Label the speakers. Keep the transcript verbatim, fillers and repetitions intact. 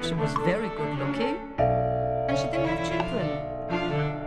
Speaker 1: She was very good looking, and she didn't have children.